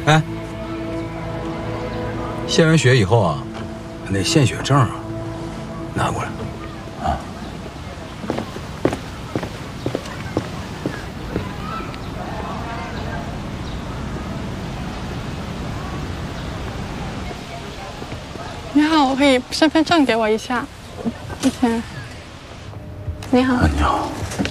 哎，献完血以后啊，那献血证啊，拿过来。啊。 你好，可以身份证给我一下？之前。你好。 你好。